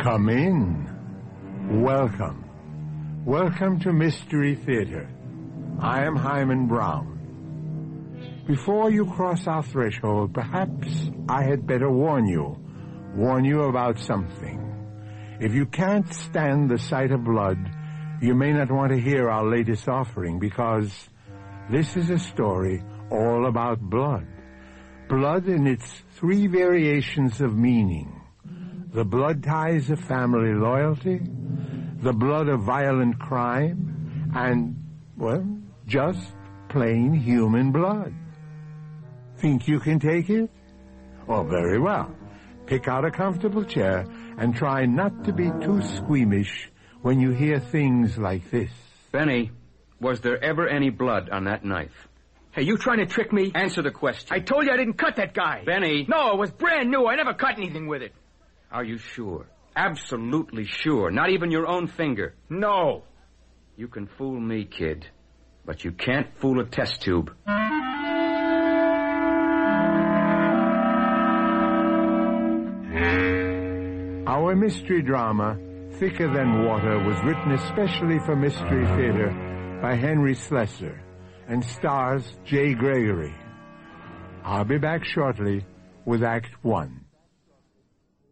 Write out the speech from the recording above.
Come in. Welcome. Welcome to Mystery Theater. I am Hyman Brown. Before you cross our threshold, perhaps I had better warn you about something. If you can't stand the sight of blood, you may not want to hear our latest offering, because this is a story all about blood. Blood in its three variations of meaning. The blood ties of family loyalty, the blood of violent crime, and, well, just plain human blood. Think you can take it? Oh, very well. Pick out a comfortable chair and try not to be too squeamish when you hear things like this. Benny, was there ever any blood on that knife? Hey, you trying to trick me? Answer the question. I told you I didn't cut that guy. Benny. No, it was brand new. I never cut anything with it. Are you sure? Absolutely sure? Not even your own finger? No. You can fool me, kid, but you can't fool a test tube. Our mystery drama, Thicker Than Water, was written especially for Mystery Theater by Henry Slessor and stars Jay Gregory. I'll be back shortly with Act 1.